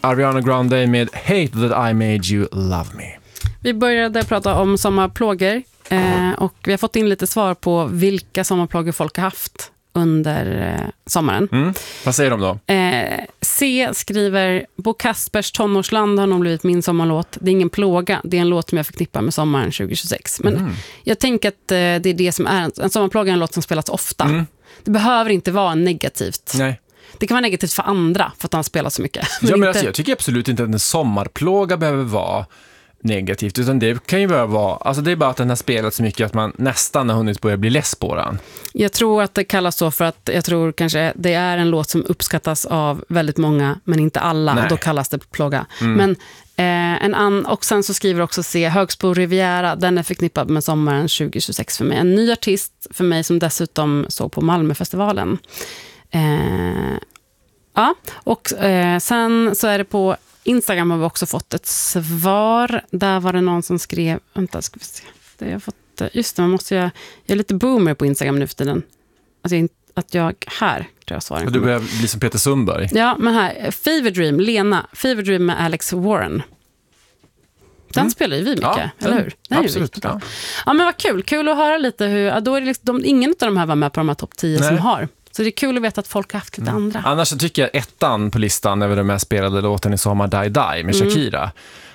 Ariana Grande med Hate That I Made You Love Me. Vi började prata om sommarplågor och vi har fått in lite svar på vilka sommarplågor folk har haft under sommaren. Vad säger de då? C skriver: Bo Kaspers Tonårsland har nog blivit min sommarlåt. Det är ingen plåga, det är en låt som jag förknippar med sommaren 2026. Men jag tänker att det är det som är en sommarplåga, är en låt som spelas ofta. Det behöver inte vara negativt. Nej. Det kan vara negativt för andra för att han spelar så mycket. Men alltså, jag tycker absolut inte att en sommarplåga behöver vara negativt, utan det kan ju bara vara, alltså det är bara att den har spelat så mycket att man nästan har hunnit börja bli less på den. Jag tror att det kallas så för att jag tror kanske det är en låt som uppskattas av väldigt många, men inte alla. Nej. Och då kallas det plåga. Men och sen så skriver också C, Högsbo Riviera, den är förknippad med sommaren 2026 för mig. En ny artist för mig som dessutom såg på Malmöfestivalen. Ja, och sen så är det på Instagram har vi också fått ett svar. Där var det någon som skrev, vänta ska vi se. Det jag fått, just det, jag är lite boomer på Instagram nu för tiden. Alltså att jag här tror jag svarar. Du börjar bli som Peter Sundberg. Ja, men här Fever Dream, Lena, Fever Dream med Alex Warren. Den spelar ju vi mycket, eller hur? Absolut. Ja, men vad kul att höra lite hur, då är det liksom, ingen av de här var med på de här topp 10 som har. Så det är kul att veta att folk har haft lite andra. Annars så tycker jag ettan på listan över de mest spelade låten i sommar, Die Die med Shakira.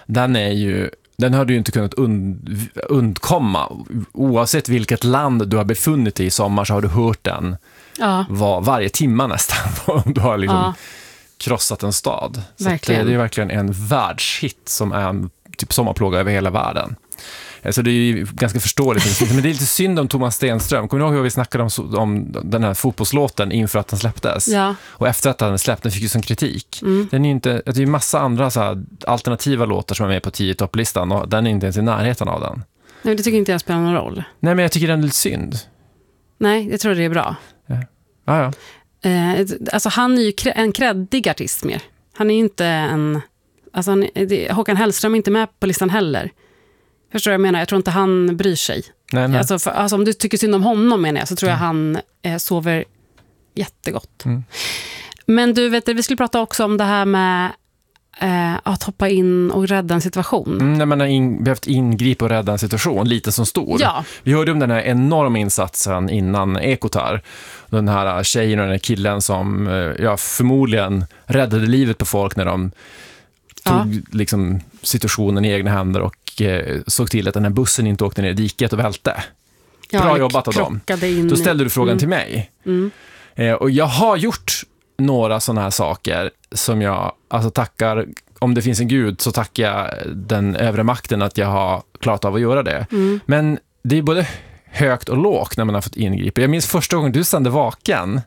Den har du ju inte kunnat undkomma. Oavsett vilket land du har befunnit dig i sommar så har du hört den varje timma nästan. Om du har liksom krossat en stad. Så det är ju verkligen en världshit som är en typ sommarplåga över hela världen. Så det är ju ganska förståeligt. Men det är lite synd om Thomas Stenström. Kommer ni ihåg hur vi snackade om den här fotbollslåten inför att den släpptes? Ja. Och efter att den släpptes fick ju sån kritik. Den är inte, det är ju massa andra så här alternativa låtar som är med på 10-topplistan och den är inte ens i närheten av den. Nej, det tycker inte jag spelar någon roll. Nej, men jag tycker den är lite synd. Nej, jag tror det är bra. Ja. Alltså han är ju en kreddig artist mer. Han är ju inte en... Alltså Håkan Hellström är inte med på listan heller. Förstår jag menar? Jag tror inte han bryr sig. Nej. Alltså om du tycker synd om honom menar jag, så tror jag han sover jättegott. Men du vet, vi skulle prata också om det här med att hoppa in och rädda en situation. När man har behövt ingripa och rädda en situation, lite som stor. Ja. Vi hörde om den här enorma insatsen innan Ekotar. Den här tjejen och den här killen som förmodligen räddade livet på folk när de tog liksom situationen i egna händer och såg till att den här bussen inte åkte ner i diket och välte. Bra jobbat av dem. Då ställde du frågan till mig. Och jag har gjort några sådana här saker som jag tackar, om det finns en gud så tackar jag den övre makten att jag har klarat av att göra det. Men det är både högt och lågt när man har fått ingripa. Jag minns första gången du stannade vaken.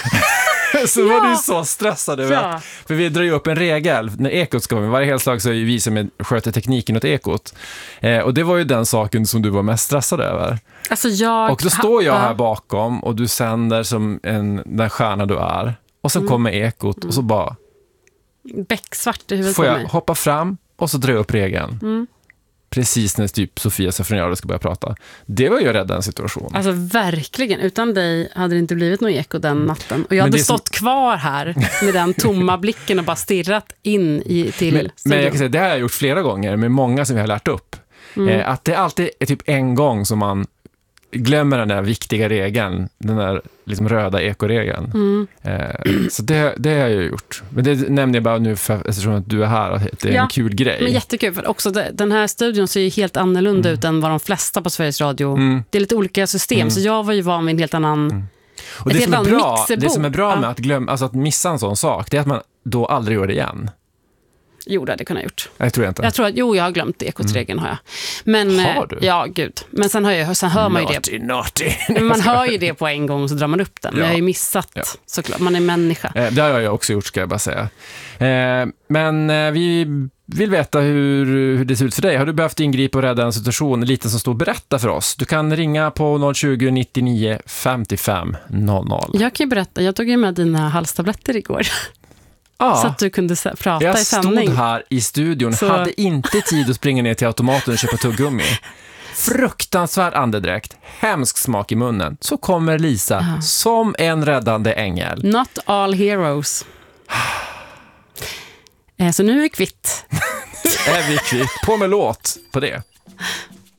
Så var du så stressad över att, för vi drar ju upp en regel när ekot ska vara med. Varje helslag så är vi som sköter tekniken åt ekot. Och det var ju den saken som du var mest stressad över. Alltså och då står jag här bakom och du sänder som den stjärna du är. Och så kommer ekot och så bara becksvart i huvudet får jag hoppa fram och så dra upp regeln. Precis när typ Sofia Safroniado ska börja prata. Det var ju rädda en situation. Alltså verkligen, utan dig hade det inte blivit någon eko den natten. Och jag hade stått kvar här med den tomma blicken och bara stirrat in till studion. Men jag kan säga, det har jag gjort flera gånger med många som vi har lärt upp. Att det alltid är typ en gång som man glömmer den där viktiga regeln, den där liksom röda ekoregeln. Så det har jag ju gjort. Men det nämner jag bara nu eftersom att du är här, att det är en kul grej. Men jättekul, för också den här studion ser ju helt annorlunda ut än vad de flesta på Sveriges Radio. Det är lite olika system, så jag var ju van vid en helt annan och det som är bra med att glömma, alltså att missa en sån sak, det är att man då aldrig gör det igen. Jo, det hade jag kunnat gjort. Jag tror inte. Jag tror att, jag har glömt ekotregeln har jag. Men, har du? Ja, gud. Men sen hör man ju det. Naughty. Man hör ju det på en gång och så drar man upp den. Jag har ju missat, såklart. Man är människa. Det har jag också gjort, ska jag bara säga. Men vi vill veta hur det ser ut för dig. Har du behövt ingripa och rädda en situation? Lite som står berätta för oss. Du kan ringa på 020 99 55 00. Jag kan ju berätta. Jag tog ju med dina halstabletter igår. Så att du kunde prata i sändning. Jag stod här i studion, hade inte tid att springa ner till automaten och köpa tuggummi. Fruktansvärd andedräkt, hemsk smak i munnen. Så kommer Lisa som en räddande ängel. Not all heroes. Så nu är vi kvitt. Är vi kvitt? På med låt på det.